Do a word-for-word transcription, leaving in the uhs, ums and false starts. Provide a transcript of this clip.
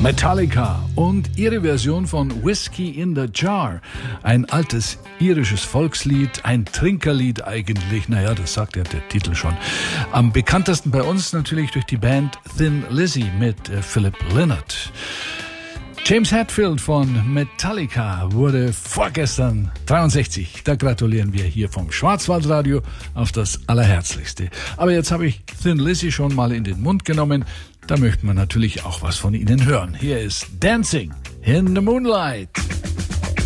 Metallica und ihre Version von Whiskey in the Jar. Ein altes irisches Volkslied, ein Trinkerlied eigentlich. Naja, das sagt ja der Titel schon. Am bekanntesten bei uns natürlich durch die Band Thin Lizzy mit äh, Philip Lynott. James Hetfield von Metallica wurde vorgestern dreiundsechzig. Da gratulieren wir hier vom Schwarzwaldradio auf das Allerherzlichste. Aber jetzt habe ich Thin Lizzy schon mal in den Mund genommen. Da möchte man natürlich auch was von ihnen hören. Hier ist Dancing in the Moonlight.